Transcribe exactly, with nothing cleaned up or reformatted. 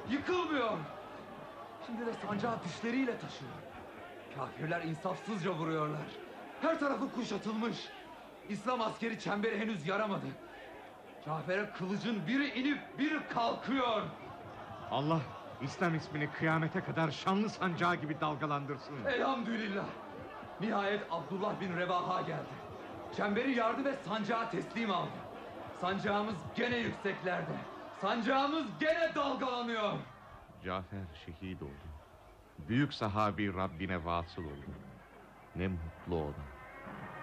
Yıkılmıyor. Şimdi de sancağı dişleriyle taşıyor. Kafirler insafsızca vuruyorlar. Her tarafı kuşatılmış. İslam askeri çemberi henüz yaramadı. Cafer'e kılıcın biri inip biri kalkıyor. Allah İslam ismini kıyamete kadar şanlı sancağı gibi dalgalandırsın. Elhamdülillah. Nihayet Abdullah bin Revaha geldi. Çemberi yardı ve sancağı teslim aldı. Sancağımız gene yükseklerde. Sancağımız gene dalgalanıyor. Cafer şehit oldu. Büyük sahabi Rabbine vasıl oldu. Ne mutlu ona.